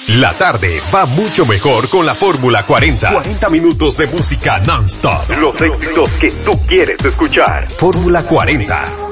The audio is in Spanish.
La tarde va mucho mejor con la Fórmula 40. 40 minutos de música non-stop. Los éxitos que tú quieres escuchar. Fórmula 40.